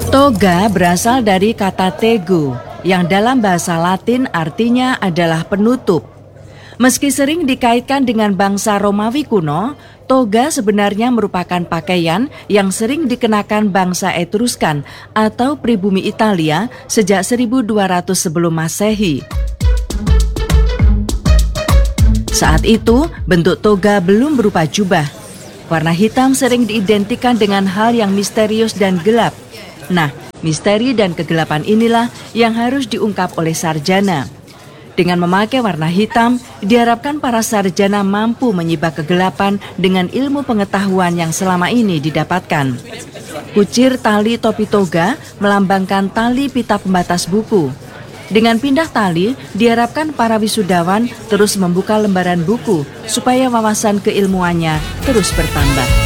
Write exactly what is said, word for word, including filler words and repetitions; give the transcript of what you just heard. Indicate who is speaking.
Speaker 1: Toga berasal dari kata tego, yang dalam bahasa Latin artinya adalah penutup. Meski sering dikaitkan dengan bangsa Romawi kuno, toga sebenarnya merupakan pakaian yang sering dikenakan bangsa Etruskan atau pribumi Italia sejak seribu dua ratus sebelum Masehi. Saat itu, bentuk toga belum berupa jubah. Warna hitam sering diidentikan dengan hal yang misterius dan gelap. Nah, misteri dan kegelapan inilah yang harus diungkap oleh sarjana. Dengan memakai warna hitam, diharapkan para sarjana mampu menyibak kegelapan dengan ilmu pengetahuan yang selama ini didapatkan. Kucir tali topi toga melambangkan tali pita pembatas buku. Dengan pindah tali, diharapkan para wisudawan terus membuka lembaran buku supaya wawasan keilmuannya terus bertambah.